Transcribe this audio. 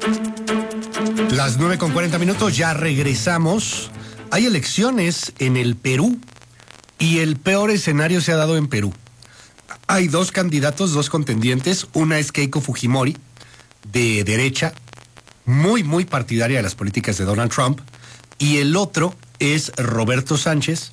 Las 9:40, ya regresamos. Hay elecciones en el Perú y el peor escenario se ha dado en Perú. Hay dos candidatos, dos contendientes. Una es Keiko Fujimori, de derecha, muy partidaria de las políticas de Donald Trump. Y el otro es Roberto Sánchez,